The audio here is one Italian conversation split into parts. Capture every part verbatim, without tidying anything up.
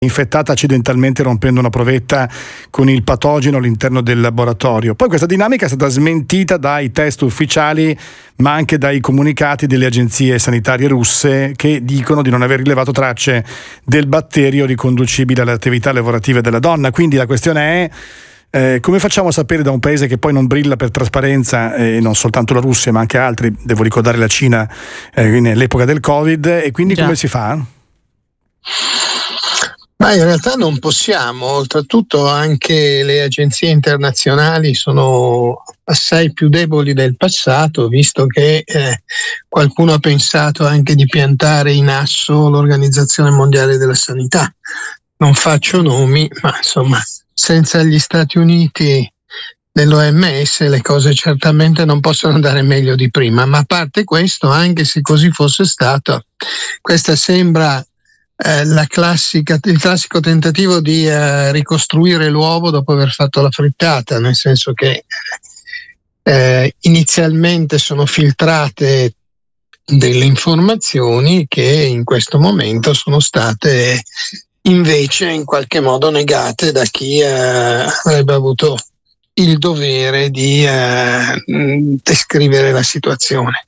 infettata accidentalmente rompendo una provetta con il patogeno all'interno del laboratorio. Poi questa dinamica è stata smentita dai test ufficiali, ma anche dai comunicati delle agenzie sanitarie russe, che dicono di non aver rilevato tracce del batterio riconducibile alle attività lavorative della donna. Quindi la questione è Eh, come facciamo a sapere da un paese che poi non brilla per trasparenza, e eh, non soltanto la Russia ma anche altri, devo ricordare la Cina eh, nell'epoca del Covid, e quindi Già. come si fa? Ma in realtà non possiamo, oltretutto anche le agenzie internazionali sono assai più deboli del passato, visto che eh, qualcuno ha pensato anche di piantare in asso l'Organizzazione Mondiale della Sanità. Non faccio nomi, ma insomma, senza gli Stati Uniti dell'O M S le cose certamente non possono andare meglio di prima. Ma a parte questo, anche se così fosse stato, questa sembra eh, la classica, il classico tentativo di eh, ricostruire l'uovo dopo aver fatto la frittata, nel senso che eh, inizialmente sono filtrate delle informazioni che in questo momento sono state invece in qualche modo negate da chi eh, avrebbe avuto il dovere di eh, descrivere la situazione.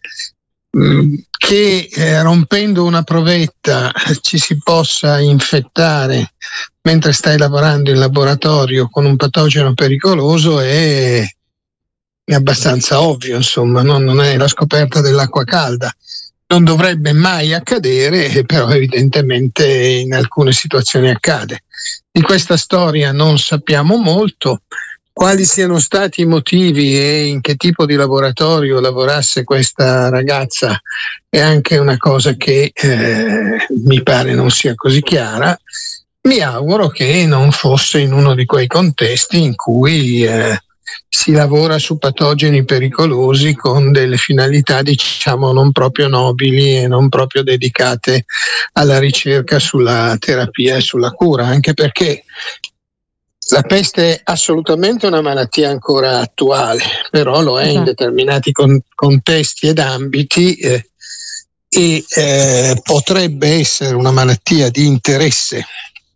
Che eh, rompendo una provetta ci si possa infettare mentre stai lavorando in laboratorio con un patogeno pericoloso è, è abbastanza ovvio, insomma, no? Non è la scoperta dell'acqua calda. Non dovrebbe mai accadere, però evidentemente in alcune situazioni accade. Di questa storia non sappiamo molto. Quali siano stati i motivi e in che tipo di laboratorio lavorasse questa ragazza è anche una cosa che eh, mi pare non sia così chiara. Mi auguro che non fosse in uno di quei contesti in cui eh, si lavora su patogeni pericolosi con delle finalità, diciamo, non proprio nobili e non proprio dedicate alla ricerca sulla terapia e sulla cura, anche perché la peste è assolutamente una malattia ancora attuale, però lo è in determinati con- contesti ed ambiti eh, e eh, potrebbe essere una malattia di interesse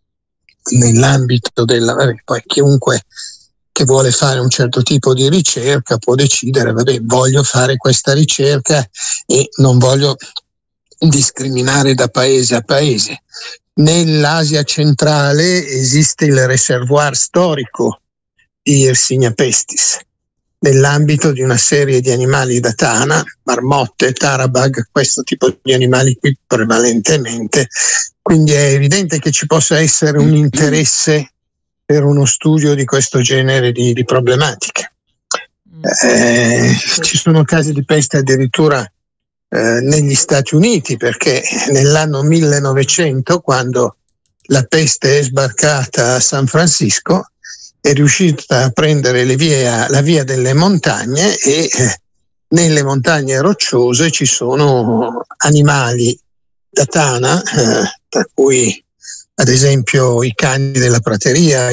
nell'ambito della... Poi chiunque che vuole fare un certo tipo di ricerca può decidere, vabbè, voglio fare questa ricerca e non voglio discriminare da paese a paese. Nell'Asia centrale esiste il reservoir storico di Yersinia pestis, nell'ambito di una serie di animali da tana, marmotte, tarabag, questo tipo di animali qui prevalentemente. Quindi è evidente che ci possa essere un interesse per uno studio di questo genere di, di problematiche. Eh, ci sono casi di peste addirittura eh, negli Stati Uniti, perché nell'anno millenovecento, quando la peste è sbarcata a San Francisco, è riuscita a prendere le vie, la via delle montagne e eh, nelle montagne rocciose ci sono animali da tana, eh, tra cui ad esempio i cani della prateria,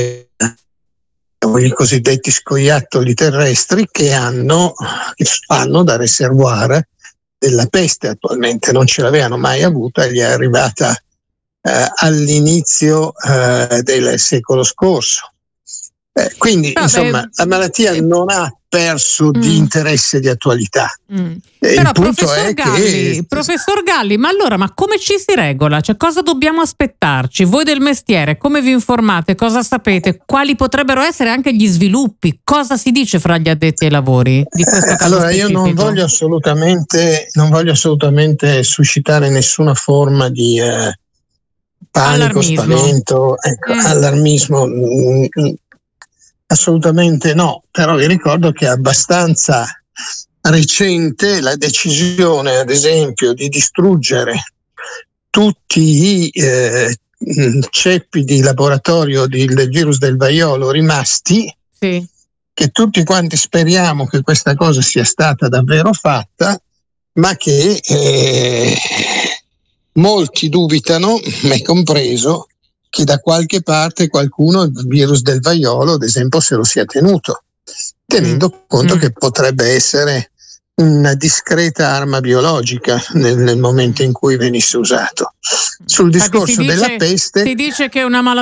i cosiddetti scoiattoli terrestri, che hanno, che fanno da reservoir della peste. Attualmente non ce l'avevano mai avuta, gli è arrivata eh, all'inizio eh, del secolo scorso. Eh, quindi no, insomma beh, la malattia eh, non ha perso mm. di interesse, di attualità. Mm. Eh, Però il punto professor è Galli, che professor Galli, ma allora ma come ci si regola? Cioè, cosa dobbiamo aspettarci? Voi del mestiere, come vi informate? Cosa sapete? Quali potrebbero essere anche gli sviluppi? Cosa si dice fra gli addetti ai lavori di questo eh, caso allora specifico? Io non voglio assolutamente non voglio assolutamente suscitare nessuna forma di eh, panico, allarmismo. spavento, ecco, mm. allarmismo. Mm, assolutamente no, però vi ricordo che è abbastanza recente la decisione, ad esempio, di distruggere tutti i eh, ceppi di laboratorio di, del virus del vaiolo rimasti, sì. che tutti quanti speriamo che questa cosa sia stata davvero fatta, ma che eh, molti dubitano, me compreso, che da qualche parte qualcuno il virus del vaiolo, ad esempio, se lo sia tenuto, tenendo mm. conto mm. che potrebbe essere una discreta arma biologica nel, nel momento in cui venisse usato. Sul discorso dice, della peste si dice che è una malattia